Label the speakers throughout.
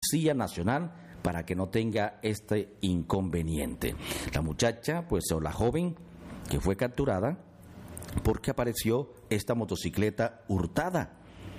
Speaker 1: Policía Nacional para que no tenga este inconveniente. La muchacha, pues, o la joven que fue capturada porque apareció esta motocicleta hurtada.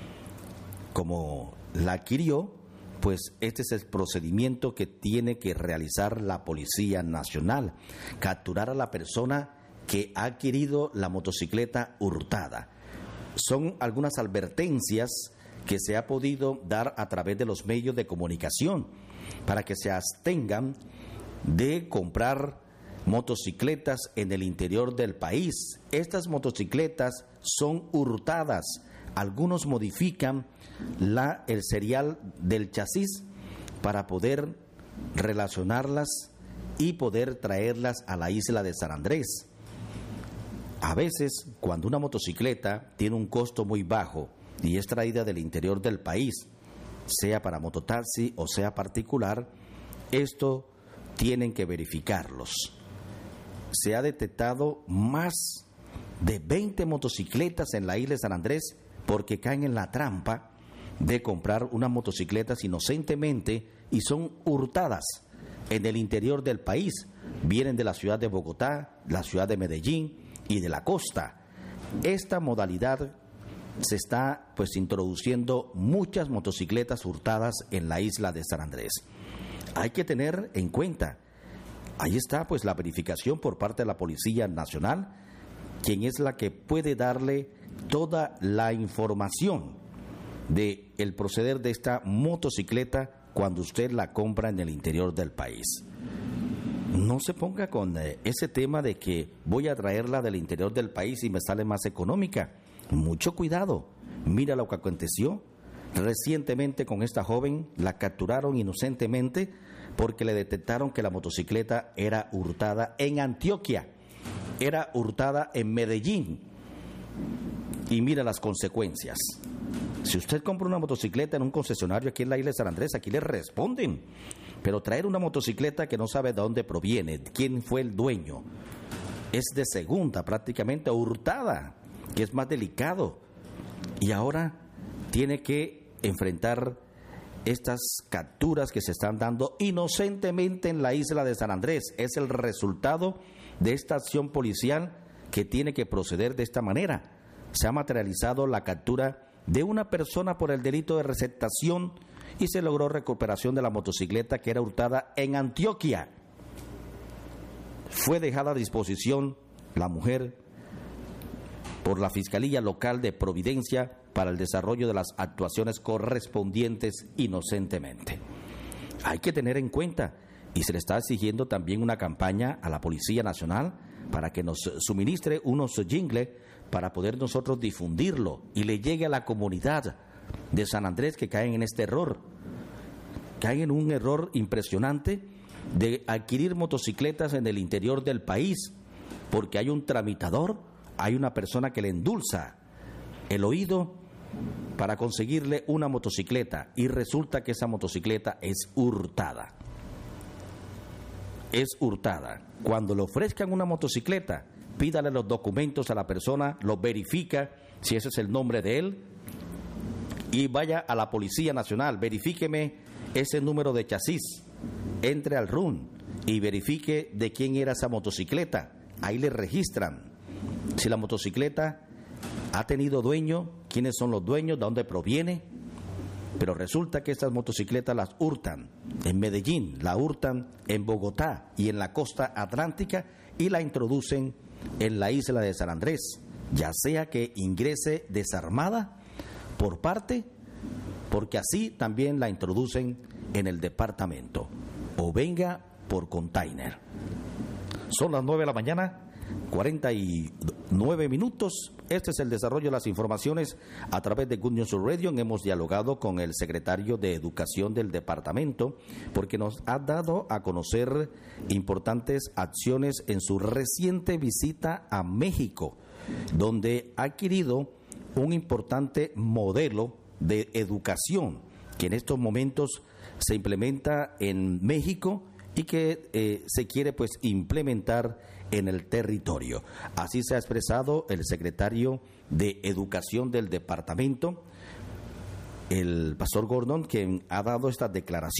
Speaker 1: Como la adquirió, pues este es el procedimiento que tiene que realizar la Policía Nacional: capturar a la persona que ha adquirido la motocicleta hurtada. Son algunas advertencias que se ha podido dar a través de los medios de comunicación para que se abstengan de comprar motocicletas en el interior del país. Estas motocicletas son hurtadas. Algunos modifican el serial del chasis para poder relacionarlas y poder traerlas a la isla de San Andrés. A veces, cuando una motocicleta tiene un costo muy bajo y es traída del interior del país, sea para mototaxi o sea particular, esto tienen que verificarlos. Se ha detectado más de 20 motocicletas en la isla de San Andrés porque caen en la trampa de comprar unas motocicletas inocentemente y son hurtadas en el interior del país. Vienen de la ciudad de Bogotá, la ciudad de Medellín y de la costa. Esta modalidad se está pues introduciendo muchas motocicletas hurtadas en la isla de San Andrés. Hay que tener en cuenta, ahí está pues la verificación por parte de la Policía Nacional, quien es la que puede darle toda la información de el proceder de esta motocicleta cuando usted la compra en el interior del país. No se ponga con ese tema de que voy a traerla del interior del país y me sale más económica. Mucho cuidado. Mira lo que aconteció recientemente con esta joven. La capturaron inocentemente porque le detectaron que la motocicleta era hurtada en Antioquia, era hurtada en Medellín. Y mira las consecuencias. Si usted compra una motocicleta en un concesionario aquí en la isla de San Andrés, aquí le responden. Pero traer una motocicleta que no sabe de dónde proviene, quién fue el dueño, es de segunda prácticamente, hurtada, que es más delicado. Y ahora tiene que enfrentar estas capturas que se están dando inocentemente en la isla de San Andrés. Es el resultado de esta acción policial que tiene que proceder de esta manera. Se ha materializado la captura de una persona por el delito de receptación y se logró recuperación de la motocicleta que era hurtada en Antioquia. Fue dejada a disposición la mujer por la Fiscalía Local de Providencia para el desarrollo de las actuaciones correspondientes inocentemente. Hay que tener en cuenta, y se le está exigiendo también una campaña a la Policía Nacional para que nos suministre unos jingles para poder nosotros difundirlo y le llegue a la comunidad de San Andrés que caen en este error. Caen en un error impresionante de adquirir motocicletas en el interior del país porque hay un tramitador, hay una persona que le endulza el oído para conseguirle una motocicleta y resulta que esa motocicleta es hurtada. Es hurtada. Cuando le ofrezcan una motocicleta, pídale los documentos a la persona, los verifica si ese es el nombre de él y vaya a la Policía Nacional, verifíqueme ese número de chasis, entre al RUN y verifique de quién era esa motocicleta. Ahí le registran si la motocicleta ha tenido dueño, quiénes son los dueños, de dónde proviene. Pero resulta que estas motocicletas las hurtan en Medellín, la hurtan en Bogotá y en la costa atlántica y la introducen en la isla de San Andrés, ya sea que ingrese desarmada por parte, porque así también la introducen en el departamento, o venga por container. Son las 9 de la mañana, 49 minutos. Este es el desarrollo de las informaciones a través de Good News Radio. Hemos dialogado con el secretario de Educación del departamento porque nos ha dado a conocer importantes acciones en su reciente visita a México, donde ha adquirido un importante modelo de educación que en estos momentos se implementa en México y que se quiere pues implementar en el territorio. Así se ha expresado el secretario de Educación del departamento, el pastor Gordon, quien ha dado estas declaraciones.